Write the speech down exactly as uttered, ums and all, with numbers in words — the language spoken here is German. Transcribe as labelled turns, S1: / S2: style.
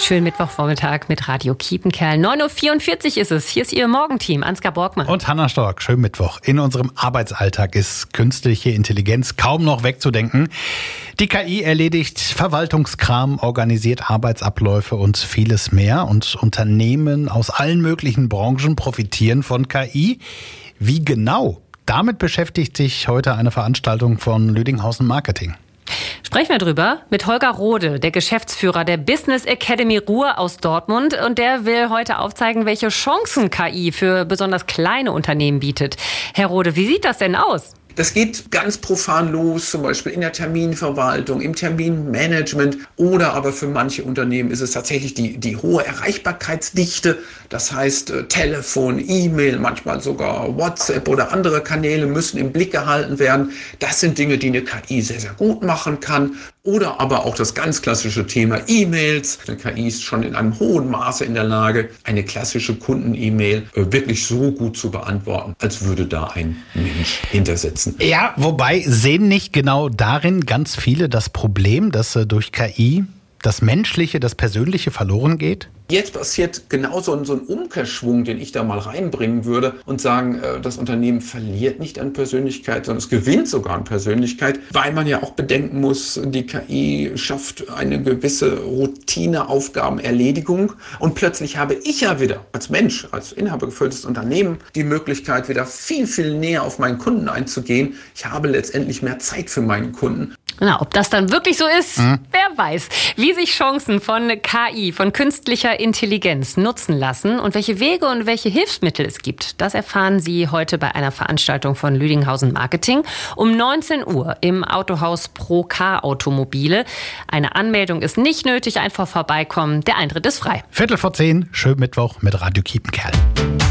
S1: Schönen Mittwochvormittag mit Radio Kiepenkerl. neun Uhr vierundvierzig ist es. Hier ist Ihr Morgenteam. Ansgar Borgmann.
S2: Und Hanna Stork. Schönen Mittwoch. In unserem Arbeitsalltag ist künstliche Intelligenz kaum noch wegzudenken. Die K I erledigt Verwaltungskram, organisiert Arbeitsabläufe und vieles mehr. Und Unternehmen aus allen möglichen Branchen profitieren von K I. Wie genau? Damit beschäftigt sich heute eine Veranstaltung von Lüdinghausen Marketing.
S1: Sprechen wir drüber mit Holger Rode, der Geschäftsführer der Business Academy Ruhr aus Dortmund. Und der will heute aufzeigen, welche Chancen K I für besonders kleine Unternehmen bietet. Herr Rode, wie sieht das denn aus?
S3: Das geht ganz profan los, zum Beispiel in der Terminverwaltung, im Terminmanagement oder aber für manche Unternehmen ist es tatsächlich die, die hohe Erreichbarkeitsdichte. Das heißt, äh, Telefon, E-Mail, manchmal sogar WhatsApp oder andere Kanäle müssen im Blick gehalten werden. Das sind Dinge, die eine K I sehr, sehr gut machen kann. Oder aber auch das ganz klassische Thema E-Mails. Eine K I ist schon in einem hohen Maße in der Lage, eine klassische Kunden-E-Mail äh, wirklich so gut zu beantworten, als würde da ein Mensch hintersitzen.
S2: Ja, wobei sehen nicht genau darin ganz viele das Problem, dass äh, durch K I das Menschliche, das Persönliche verloren geht?
S3: Jetzt passiert genau so ein, so ein Umkehrschwung, den ich da mal reinbringen würde und sagen, äh, das Unternehmen verliert nicht an Persönlichkeit, sondern es gewinnt sogar an Persönlichkeit, weil man ja auch bedenken muss, die K I schafft eine gewisse Routineaufgabenerledigung und plötzlich habe ich ja wieder als Mensch, als inhabergeführtes Unternehmen die Möglichkeit, wieder viel, viel näher auf meinen Kunden einzugehen. Ich habe letztendlich mehr Zeit für meinen Kunden.
S1: Na, ob das dann wirklich so ist, mhm. wer weiß. Wie sich Chancen von K I, von künstlicher Intelligenz nutzen lassen und welche Wege und welche Hilfsmittel es gibt, das erfahren Sie heute bei einer Veranstaltung von Lüdinghausen Marketing um neunzehn Uhr im Autohaus Procar Automobile. Eine Anmeldung ist nicht nötig, einfach vorbeikommen. Der Eintritt ist frei.
S2: Viertel vor zehn, schönen Mittwoch mit Radio Kiepenkerl.